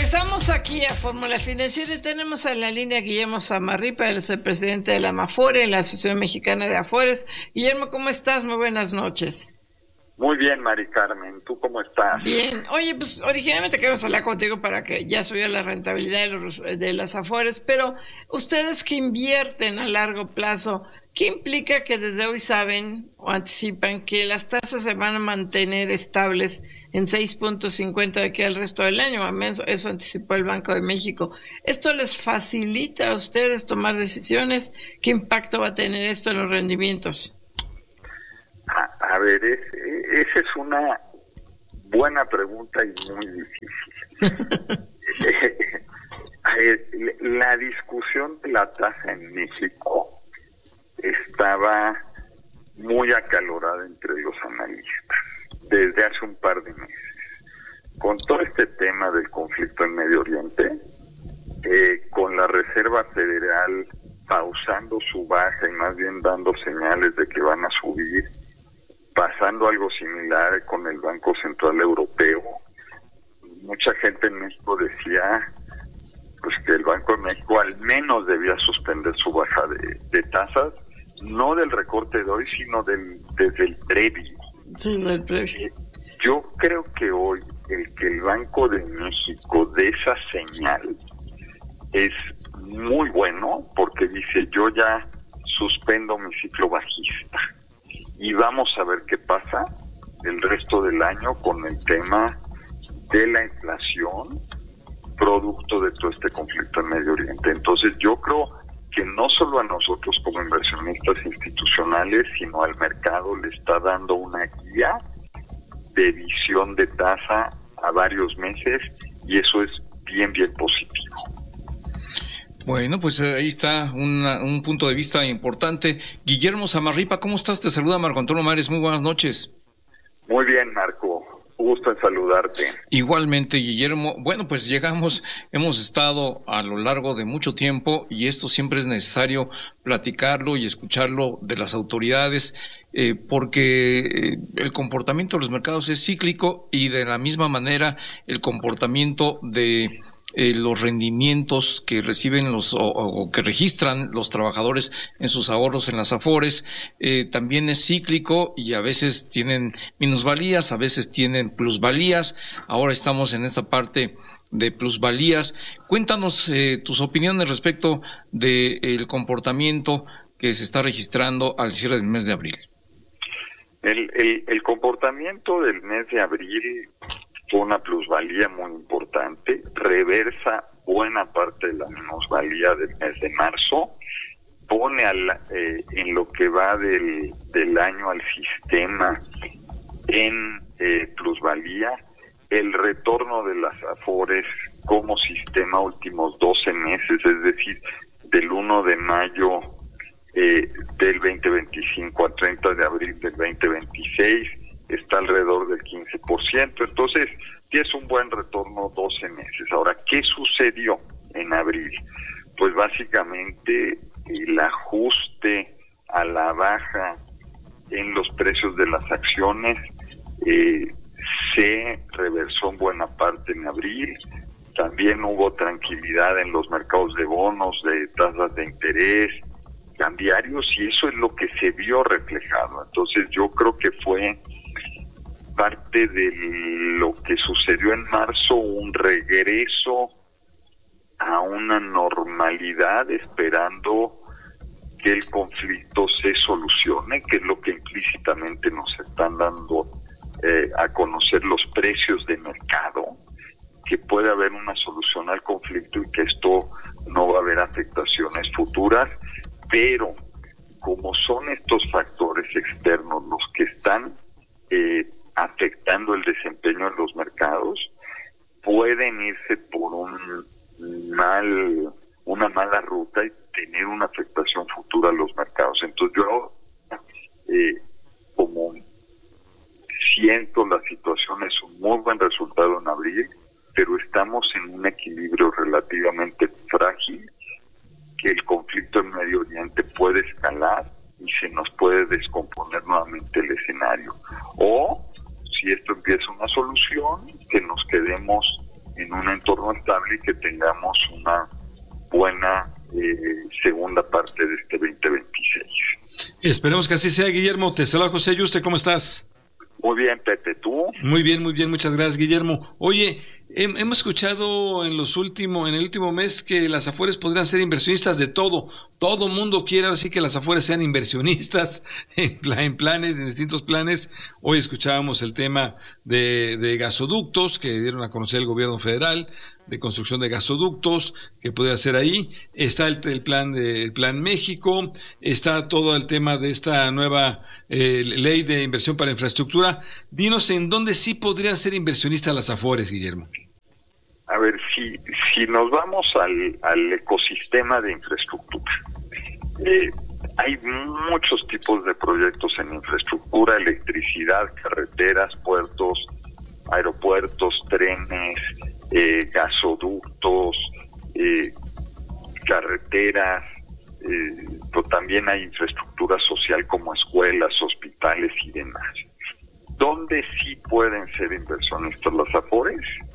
Regresamos aquí a Fórmula Financiera y tenemos en la línea a Guillermo Samarripa, él es el presidente de la Amafore, la Asociación Mexicana de Afores. Guillermo, ¿cómo estás? Muy buenas noches. Muy bien, Mari Carmen, ¿tú cómo estás? Bien, oye, pues originalmente queríamos hablar contigo para que ya subiera la rentabilidad de las Afores, pero ustedes que invierten a largo plazo, ¿qué implica que desde hoy saben o anticipan que las tasas se van a mantener estables en 6.50 de aquí al resto del año? Al menos eso anticipó el Banco de México. ¿Esto les facilita a ustedes tomar decisiones? ¿Qué impacto va a tener esto en los rendimientos? A ver, esa es una buena pregunta y muy difícil. A ver, la discusión de la tasa en México estaba muy acalorada entre los analistas desde hace un par de meses. Con todo este tema del conflicto en Medio Oriente, con la Reserva Federal pausando su baja y más bien dando señales de que van a subir, pasando algo similar con el Banco Central Europeo, mucha gente en México decía pues que el Banco de México al menos debía suspender su baja de tasas, no del recorte de hoy, sino desde el previo. Sí, del previo. Yo creo que hoy el que el Banco de México dé esa señal es muy bueno, porque dice yo ya suspendo mi ciclo bajista y vamos a ver qué pasa el resto del año con el tema de la inflación producto de todo este conflicto en Medio Oriente. Entonces yo creo que no solo a nosotros como inversionistas institucionales, sino al mercado le está dando una guía de visión de tasa a varios meses y eso es bien positivo. Bueno, pues ahí está un punto de vista importante. Guillermo Samarripa, ¿cómo estás? Te saluda Marco Antonio Mares, muy buenas noches. Muy bien, Marco. Gusto en saludarte. Igualmente, Guillermo. Bueno, pues hemos estado a lo largo de mucho tiempo y esto siempre es necesario platicarlo y escucharlo de las autoridades porque el comportamiento de los mercados es cíclico y de la misma manera el comportamiento de los rendimientos que reciben o que registran los trabajadores en sus ahorros en las Afores también es cíclico y a veces tienen minusvalías, a veces tienen plusvalías. Ahora estamos en esta parte de plusvalías. Cuéntanos tus opiniones respecto del comportamiento que se está registrando al cierre del mes de abril. El comportamiento del mes de abril fue una plusvalía muy importante, reversa buena parte de la minusvalía del mes de marzo, pone en lo que va del año al sistema en plusvalía, el retorno de las Afores como sistema últimos 12 meses, es decir, del 1 de mayo del 2025 al 30 de abril del 2026, está alrededor del 15%, entonces sí es un buen retorno 12 meses. Ahora, ¿qué sucedió en abril? Pues básicamente el ajuste a la baja en los precios de las acciones se reversó en buena parte en abril. También hubo tranquilidad en los mercados de bonos, de tasas de interés, cambiarios, y eso es lo que se vio reflejado. Entonces yo creo que fue parte de lo que sucedió en marzo, un regreso a una normalidad esperando que el conflicto se solucione, que es lo que implícitamente nos están dando a conocer los precios de mercado, que puede haber una solución al conflicto y que esto no va a haber afectaciones futuras, pero como son estos factores externos los que están afectando el desempeño de los mercados, pueden irse por una mala ruta y tener una afectación futura a los mercados. Entonces yo como siento la situación es un muy buen resultado en abril, pero estamos en un equilibrio relativamente frágil, que el conflicto en Medio Oriente puede escalar y se nos puede descomponer nuevamente el escenario. O, si esto empieza una solución, que nos quedemos en un entorno estable y que tengamos una buena segunda parte de este 2026. Esperemos que así sea, Guillermo. Te saluda José Yuste, ¿cómo estás? Muy bien, Pepe, ¿tú? Muy bien, muchas gracias, Guillermo. Oye, hemos escuchado en el último mes que las Afores podrían ser inversionistas de todo. Todo mundo quiere así que las Afores sean inversionistas en planes, en distintos planes. Hoy escuchábamos el tema de gasoductos que dieron a conocer el gobierno federal, de construcción de gasoductos que puede hacer ahí. Está el plan México, está todo el tema de esta nueva ley de inversión para infraestructura. Dinos en dónde sí podrían ser inversionistas las Afores, Guillermo. A ver, si nos vamos al ecosistema de infraestructura, hay muchos tipos de proyectos en infraestructura: electricidad, carreteras, puertos, aeropuertos, trenes, gasoductos, carreteras, pero también hay infraestructura social como escuelas, hospitales y demás. ¿Dónde sí pueden ser inversionistas las Afores?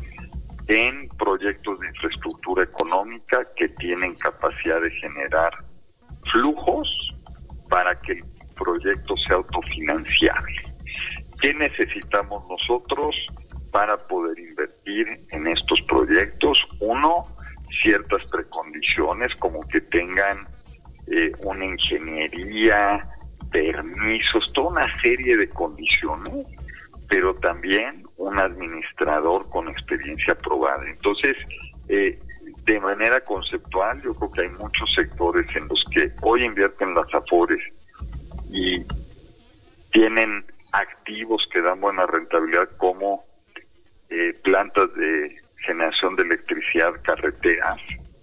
En proyectos de infraestructura económica que tienen capacidad de generar flujos para que el proyecto sea autofinanciable. ¿Qué necesitamos nosotros para poder invertir en estos proyectos? Uno, ciertas precondiciones como que tengan una ingeniería, permisos, toda una serie de condiciones, pero también un administrador con experiencia probada. Entonces, de manera conceptual, yo creo que hay muchos sectores en los que hoy invierten las Afores y tienen activos que dan buena rentabilidad, como plantas de generación de electricidad, carreteras,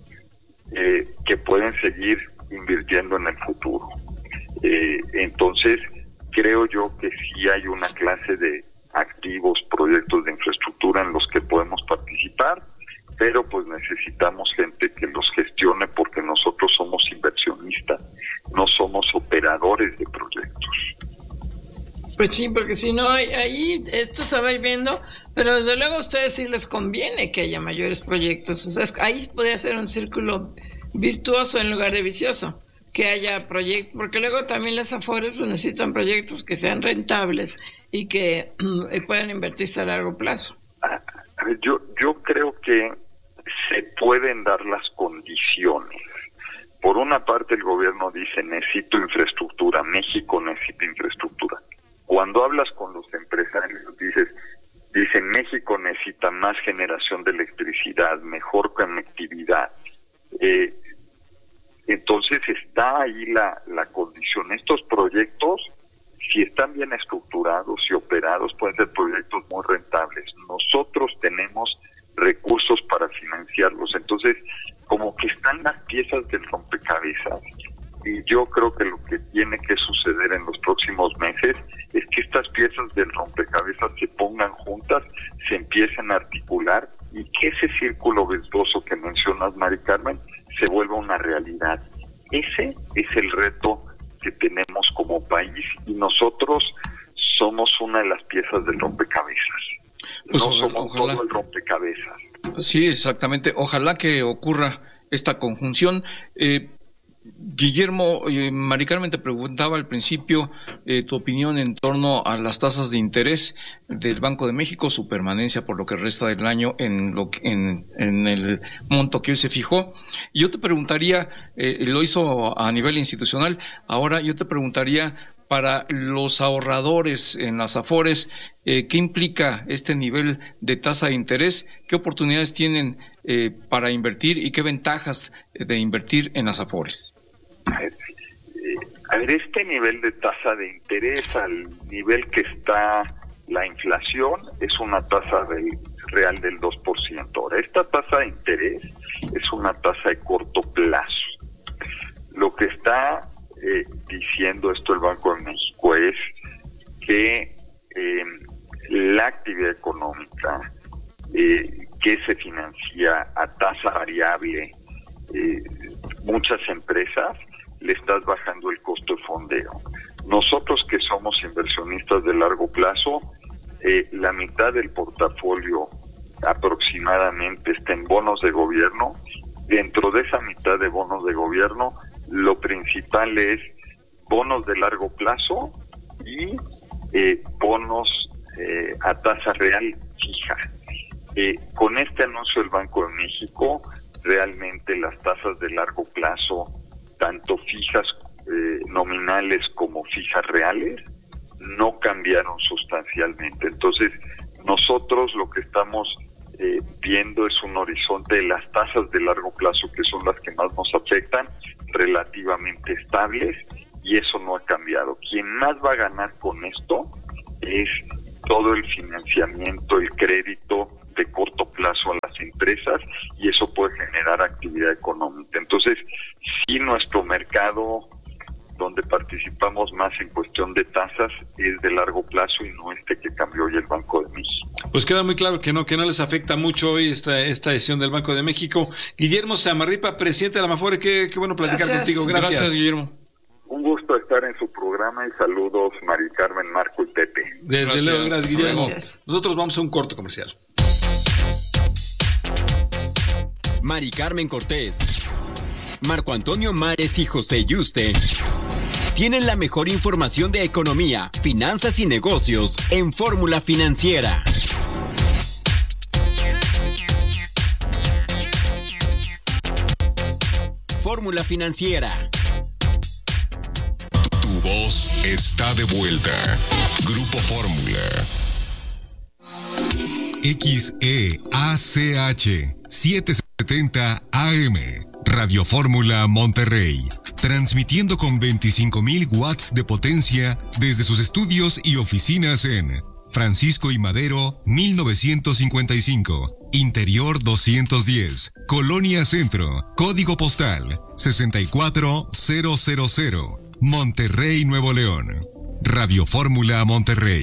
que pueden seguir invirtiendo en el futuro. Entonces, creo yo que sí hay una clase de activos, proyectos de infraestructura en los que podemos participar, pero pues necesitamos gente que los gestione, porque nosotros somos inversionistas, no somos operadores de proyectos. Pues sí, porque si no, ahí esto se va a ir viendo, pero desde luego a ustedes sí les conviene que haya mayores proyectos. O sea, ahí podría ser un círculo virtuoso en lugar de vicioso, que haya proyectos, porque luego también las Afores necesitan proyectos que sean rentables y que puedan invertirse a largo plazo. A ver, yo creo que se pueden dar las condiciones. Por una parte, el gobierno dice: necesito infraestructura, México necesita infraestructura. Cuando hablas con los empresarios, dicen México necesita más generación de electricidad, mejor conectividad. Entonces está ahí la condición. Estos proyectos, si están bien estructurados y operados, pueden ser proyectos muy rentables. Nosotros tenemos recursos para financiarlos. Entonces, como que están las piezas del rompecabezas, y yo creo que lo que tiene que suceder en los próximos meses es que estas piezas del rompecabezas se pongan juntas, se empiecen a articular, y que ese círculo virtuoso que mencionas, Mari Carmen, se vuelva una realidad. Ese es el reto que tenemos como país, y nosotros somos una de las piezas del rompecabezas. Pues no somos ojalá. todo el rompecabezas. Sí, exactamente. Ojalá que ocurra esta conjunción. Guillermo, Mari Carmen te preguntaba al principio tu opinión en torno a las tasas de interés del Banco de México, su permanencia por lo que resta del año en el monto que hoy se fijó. Y yo te preguntaría, lo hizo a nivel institucional, ahora yo te preguntaría para los ahorradores en las Afores, ¿qué implica este nivel de tasa de interés? ¿Qué oportunidades tienen para invertir y qué ventajas de invertir en las Afores? A ver, este nivel de tasa de interés, al nivel que está la inflación, es una tasa real del 2%. Ahora, esta tasa de interés es una tasa de corto plazo. Lo que está diciendo esto el Banco de México es que la actividad económica que se financia a tasa variable, muchas empresas le estás bajando el costo de fondeo. Nosotros, que somos inversionistas de largo plazo, la mitad del portafolio aproximadamente está en bonos de gobierno. Dentro de esa mitad de bonos de gobierno, lo principal es bonos de largo plazo y bonos a tasa real fija. Con este anuncio del Banco de México, realmente las tasas de largo plazo, tanto fijas nominales como fijas reales, no cambiaron sustancialmente. Entonces, nosotros lo que estamos viendo es un horizonte de las tasas de largo plazo, que son las que más nos afectan, relativamente estables, y eso no ha cambiado. Quien más va a ganar con esto es todo el financiamiento, el crédito de corto plazo a las empresas, y eso puede generar actividad económica. Entonces, sí, nuestro mercado donde participamos más en cuestión de tasas es de largo plazo y no este que cambió hoy el Banco de México. Pues queda muy claro que no les afecta mucho hoy esta decisión del Banco de México. Guillermo Zamarripa, presidente de la Amafore, qué bueno platicar contigo. Gracias, Guillermo. Un gusto estar en su programa y saludos, Mari Carmen, Marco y Pepe. Desde luego, gracias, Guillermo. Gracias. Nosotros vamos a un corto comercial. Mari Carmen Cortés, Marco Antonio Mares y José Yuste tienen la mejor información de economía, finanzas y negocios en Fórmula Financiera. Fórmula Financiera. Tu voz está de vuelta. Grupo Fórmula. XEACH 770 AM. Radio Fórmula Monterrey. Transmitiendo con 25,000 watts de potencia desde sus estudios y oficinas en Francisco y Madero, 1955. Interior 210. Colonia Centro. Código postal 64000. Monterrey, Nuevo León. Radio Fórmula Monterrey.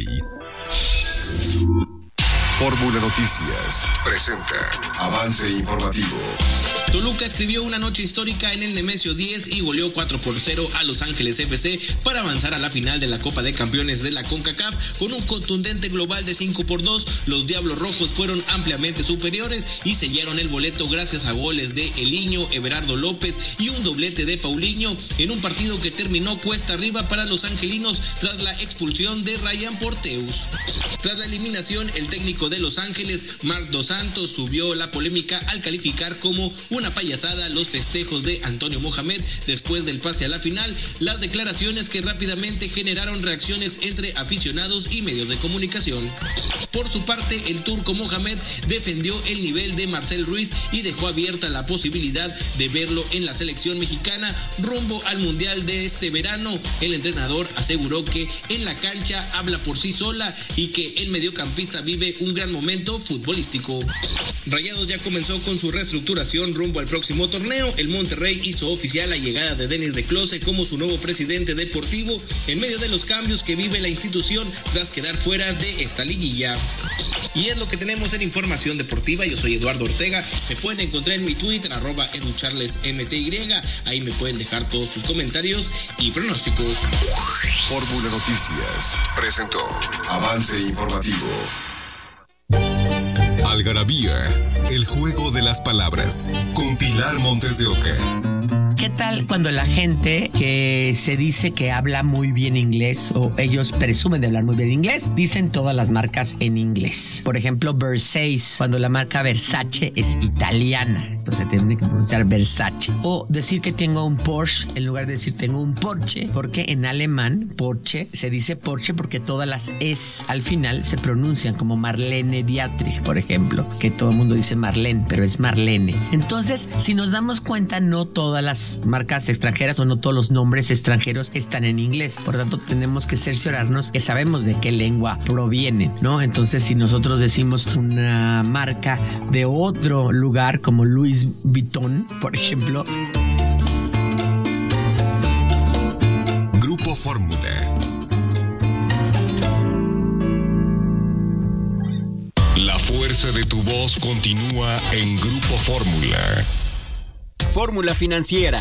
Fórmula Noticias presenta avance informativo. Toluca escribió una noche histórica en el Nemesio 10 y goleó 4-0 a Los Ángeles FC para avanzar a la final de la Copa de Campeones de la CONCACAF. Con un contundente global de 5-2, los Diablos Rojos fueron ampliamente superiores y sellaron el boleto gracias a goles de Eliño, Everardo López y un doblete de Paulinho en un partido que terminó cuesta arriba para los angelinos tras la expulsión de Ryan Porteus. Tras la eliminación, el técnico de Los Ángeles, Marc Dos Santos, subió la polémica al calificar como una payasada los festejos de Antonio Mohamed después del pase a la final, las declaraciones que rápidamente generaron reacciones entre aficionados y medios de comunicación. Por su parte, el turco Mohamed defendió el nivel de Marcel Ruiz y dejó abierta la posibilidad de verlo en la selección mexicana rumbo al Mundial de este verano. El entrenador aseguró que en la cancha habla por sí sola y que el mediocampista vive un gran momento futbolístico. Rayados ya comenzó con su reestructuración rumbo al próximo torneo. El Monterrey hizo oficial la llegada de Denis de Close como su nuevo presidente deportivo en medio de los cambios que vive la institución tras quedar fuera de esta liguilla. Y es lo que tenemos en información deportiva. Yo soy Eduardo Ortega. Me pueden encontrar en mi Twitter, @educharlesmty. Ahí me pueden dejar todos sus comentarios y pronósticos. Fórmula Noticias presentó avance informativo. Algarabía, el juego de las palabras, con Pilar Montes de Oca. ¿Qué tal cuando la gente que se dice que habla muy bien inglés o ellos presumen de hablar muy bien inglés, dicen todas las marcas en inglés? Por ejemplo, Versace, cuando la marca Versace es italiana, entonces tiene que pronunciar Versace. O decir que tengo un Porsche en lugar de decir tengo un Porsche, porque en alemán Porsche se dice Porsche porque todas las es al final se pronuncian como Marlene Dietrich, por ejemplo, que todo el mundo dice Marlene, pero es Marlene. Entonces, si nos damos cuenta, no todas las marcas extranjeras o no todos los nombres extranjeros están en inglés. Por lo tanto, tenemos que cerciorarnos que sabemos de qué lengua provienen, ¿no? Entonces, si nosotros decimos una marca de otro lugar como Louis Vuitton, por ejemplo. Grupo Fórmula. La fuerza de tu voz continúa en Grupo Fórmula. Fórmula Financiera.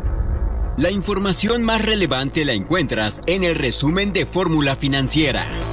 La información más relevante la encuentras en el resumen de Fórmula Financiera.